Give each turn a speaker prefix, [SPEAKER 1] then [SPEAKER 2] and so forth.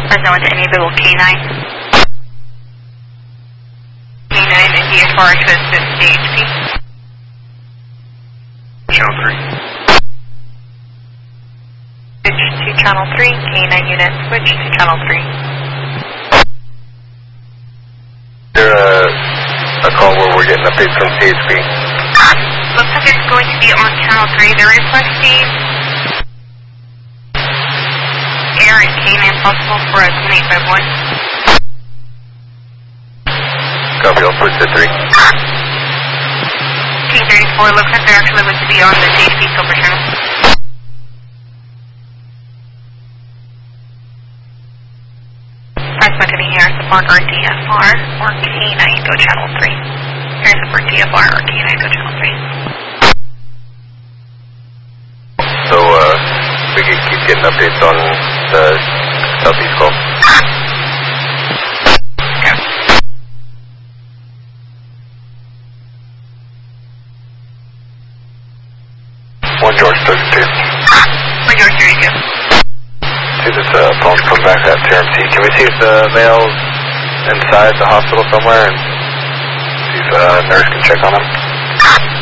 [SPEAKER 1] Fresno into Enable K9. K9 and DFR to assist DHP.
[SPEAKER 2] Channel 3.
[SPEAKER 1] Switch to channel 3, K9 unit, switch to channel 3.
[SPEAKER 2] Is there a call where we're getting updates from CHP?
[SPEAKER 1] Looks like it's going to be on channel 3. They're requesting air and K9 possible for a 2851.
[SPEAKER 2] Copy, I'll switch to 3.
[SPEAKER 1] T34, looks like they're actually going to be on the DHP Silver channel. Press button here, support or DFR or K9, go channel 3. Here, support DFR or K9, go channel 3.
[SPEAKER 2] So, we can keep getting updates on the southeast call.
[SPEAKER 1] Okay.
[SPEAKER 2] 1 George 32.
[SPEAKER 1] 1 George 32.
[SPEAKER 2] See this phone come back at TRMC. Can we see if the male's inside the hospital somewhere and see if a nurse can check on him?